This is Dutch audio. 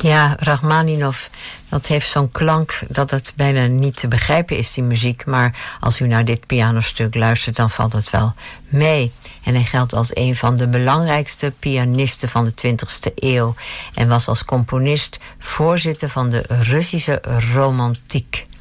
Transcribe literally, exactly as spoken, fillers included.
Ja, Rachmaninov, dat heeft zo'n klank dat het bijna niet te begrijpen is, die muziek. Maar als u naar dit pianostuk luistert, dan valt het wel mee. En hij geldt als een van de belangrijkste pianisten van de twintigste eeuw. En was als componist voorzitter van de Russische romantiek.